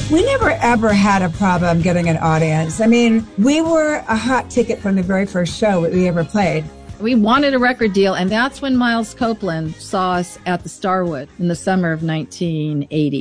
We never ever had a problem getting an audience. I mean, we were a hot ticket from the very first show that we ever played. We wanted a record deal, and that's when Miles Copeland saw us at the Starwood in the summer of 1980.